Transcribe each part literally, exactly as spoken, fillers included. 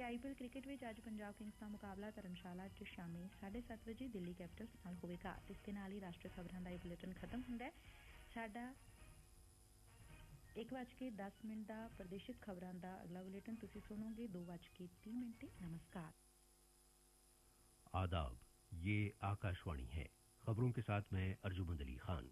IPL cricket ਵਿੱਚ ਅੱਜ Punjab Kings ਦਾ ਮੁਕਾਬਲਾ ਧਰਮਸ਼ਾਲਾ 'ਚ ਸ਼ਾਮੀ ਸਾਢੇ ਸੱਤ ਵਜੇ ਦਿੱਲੀ ਕੈਪੀਟਲਸ ਨਾਲ ਹੋਵੇਗਾ। ਇਸ ਦੇ ਨਾਲ ਹੀ ਰਾਸ਼ਟਰੀ ਖਬਰਾਂ ਦਾ ਇਹ ਬੁਲੇਟਿਨ ਖਤਮ ਹੁੰਦਾ ਹੈ। ਸਾਡਾ ਇੱਕ ਵੱਜ ਕੇ ਦਸ ਮਿੰਟ ਦਾ ਪ੍ਰਦੇਸ਼ਿਕ ਖਬਰਾਂ ਦਾ ਅਗਲਾ ਬੁਲੇਟਿਨ ਤੁਸੀਂ ਸੁਣੋਗੇ दो बज के तीन मिनट। नमस्कार। आदाब, ये आकाशवाणी है। खबरों के साथ मैं अर्जुमंद अली खान।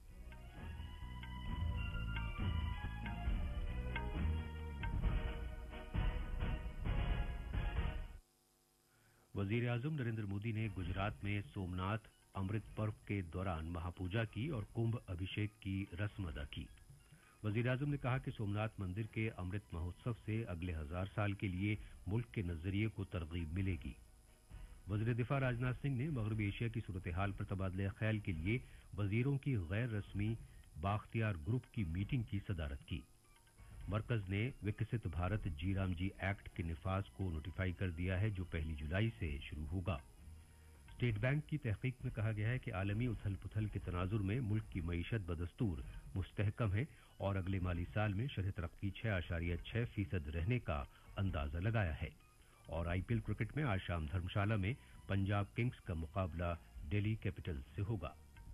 वजीर आजम नरेंद्र मोदी ने गुजरात में सोमनाथ अमृत पर्व के दौरान महापूजा की और कुंभ अभिषेक की रस्म अदा की। वजीर आजम ने कहा कि सोमनाथ मंदिर के अमृत महोत्सव से अगले हजार साल के लिए मुल्क के नजरिए को तरगीब मिलेगी। वजीर दिफा राजनाथ सिंह ने मगरबी एशिया की सूरत हाल पर तबादले ख्याल के लिए वजीरों की गैर रस्मी बाख्तियार ग्रुप की मीटिंग की सदारत की। मरकज ने विकसित भारत जी राम जी एक्ट के निफाज को नोटिफाई कर दिया है, जो पहली जुलाई से शुरू होगा। स्टेट बैंक की तहकीक में कहा गया है कि आलमी उथल पुथल के तनाजुर में मुल्क की मईशत बदस्तूर मुस्तहकम है और अगले माली साल में शरह तरक्की छह आशारिया छह फीसद रहने का अंदाजा लगाया है। और आईपीएल क्रिकेट में आज शाम धर्मशाला में पंजाब किंग्स का मुकाबला दिल्ली कैपिटल्स से होगा।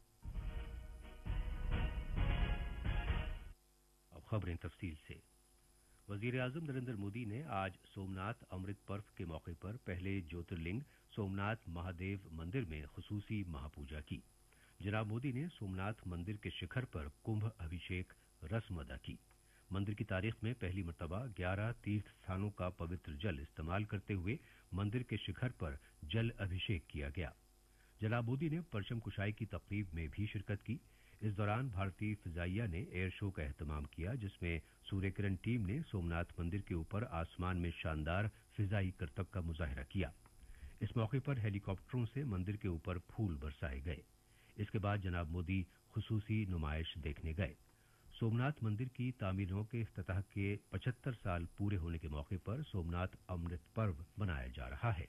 अब खबरें तफसील से। वजीर आजम नरेंद्र मोदी ने आज सोमनाथ अमृत पर्व के मौके पर पहले ज्योतिर्लिंग सोमनाथ महादेव मंदिर में खुसूसी महापूजा की। जनाब मोदी ने सोमनाथ मंदिर के शिखर पर कुंभ अभिषेक रस्म अदा की। मंदिर की तारीख में पहली मर्तबा ग्यारह तीर्थ स्थानों का पवित्र जल इस्तेमाल करते हुए मंदिर के शिखर पर जल अभिषेक किया गया। जनाब मोदी ने परचम कुशाई की तकरीब में भी शिरकत की। इस दौरान भारतीय फिजाइया ने एयर शो का एहतमाम किया, जिसमें सूर्य किरण टीम ने सोमनाथ मंदिर के ऊपर आसमान में शानदार फिजाई करतब का मुजाहिरा किया। इस मौके पर हेलीकॉप्टरों से मंदिर के ऊपर फूल बरसाए गए। इसके बाद जनाब मोदी खुसूसी नुमाइश देखने गए। सोमनाथ मंदिर की तामीरों के इफ्तिताह के पचहत्तर साल पूरे होने के मौके पर सोमनाथ अमृत पर्व मनाया जा रहा है।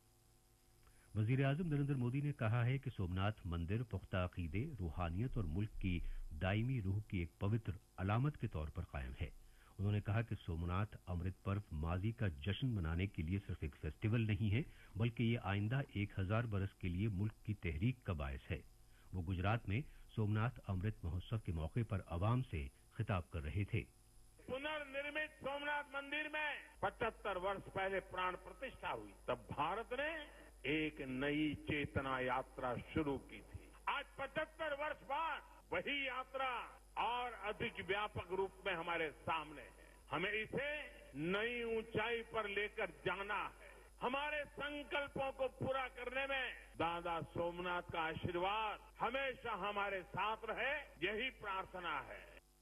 वजीर आजम नरेंद्र मोदी ने कहा है कि सोमनाथ मंदिर पुख्ता अकीदे, रूहानियत और मुल्क की दायमी रूह की एक पवित्र अलामत के तौर पर कायम है। उन्होंने कहा कि सोमनाथ अमृत पर्व माजी का जश्न मनाने के लिए सिर्फ एक फेस्टिवल नहीं है, बल्कि ये आइंदा एक हजार बरस के लिए मुल्क की तहरीक का बायस है। वो गुजरात में सोमनाथ अमृत महोत्सव के मौके पर अवाम से खिताब कर रहे थे। पुनर्निर्मित सोमनाथ मंदिर में पचहत्तर वर्ष पहले प्राण प्रतिष्ठा हुई, तब भारत ने एक नई चेतना यात्रा शुरू की थी। आज पचहत्तर वर्ष बाद वही यात्रा और अधिक व्यापक रूप में हमारे सामने है। हमें इसे नई ऊंचाई पर लेकर जाना है। हमारे संकल्पों को पूरा करने में दादा सोमनाथ का आशीर्वाद हमेशा हमारे साथ रहे, यही प्रार्थना है।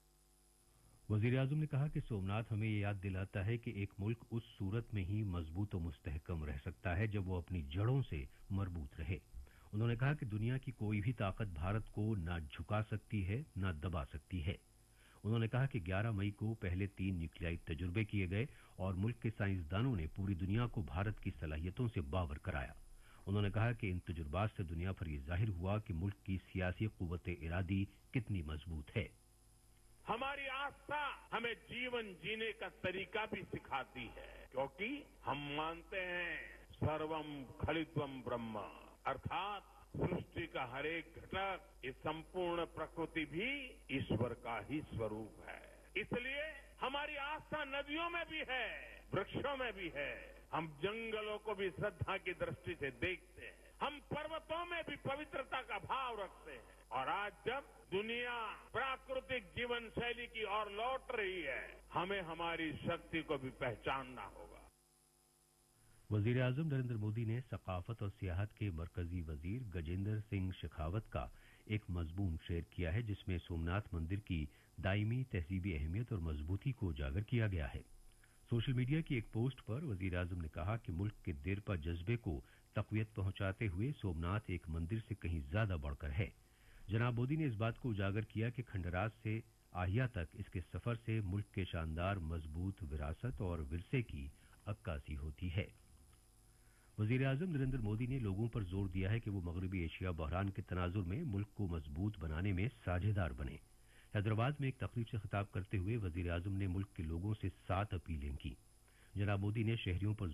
वजीर आजम ने कहा कि सोमनाथ हमें ये याद दिलाता है कि एक मुल्क उस सूरत में ही मजबूत और मुस्तहकम रह सकता है जब वो अपनी जड़ों से मरबूत रहे। उन्होंने कहा कि दुनिया की कोई भी ताकत भारत को न झुका सकती है न दबा सकती है। उन्होंने कहा कि ग्यारह मई को पहले तीन न्यूक्लियाई तजुर्बे किए गए और मुल्क के साइंसदानों ने पूरी दुनिया को भारत की सलाहियतों से बावर कराया। उन्होंने कहा कि इन तजुर्बात से दुनिया पर यह जाहिर हुआ कि मुल्क की सियासी कुव्वत इरादी कितनी मजबूत है। हमारी आस्था हमें जीवन जीने का तरीका भी सिखाती है, क्योंकि हम मानते हैं सर्वम खलित्वम ब्रह्म, अर्थात सृष्टि का हर एक घटक, इस संपूर्ण प्रकृति भी ईश्वर का ही स्वरूप है। इसलिए हमारी आस्था नदियों में भी है, वृक्षों में भी है। हम जंगलों को भी श्रद्धा की दृष्टि से देखते हैं। हम पर्वतों में भी पवित्रता का भाव रखते हैं। और आज जब दुनिया प्राकृतिक जीवन शैली की ओर लौट रही है, हमें हमारी शक्ति को भी पहचानना होगा। वजीर आजम नरेंद्र मोदी ने सकाफत और सियाहत के मरकजी वजीर गजेंद्र सिंह शेखावत का एक मजमून शेयर किया है, जिसमें सोमनाथ मंदिर की दायमी तहजीबी अहमियत और मजबूती को उजागर किया गया है। सोशल मीडिया की एक पोस्ट पर वजीर आजम ने कहा कि मुल्क के देरपा जज्बे को तकवीत पहुंचाते हुए सोमनाथ एक मंदिर से कहीं ज्यादा बढ़कर है। जनाब मोदी ने इस बात को उजागर किया कि खंडराज से आहिया तक इसके सफर से मुल्क के शानदार मजबूत विरासत और विरसे की अक्कासी होती है। वजीर आजम नरेंद्र मोदी ने लोगों पर जोर दिया है कि वो मगरबी एशिया बहरान के तनाजुर में मुल्क को मजबूत बनाने में साझेदार बने। हैदराबाद में एक तकरीब से खिताब करते हुए वजीर आजम ने मुल्क के लोगों से सात अपीलें की। जनाब मोदी ने शहरियों पर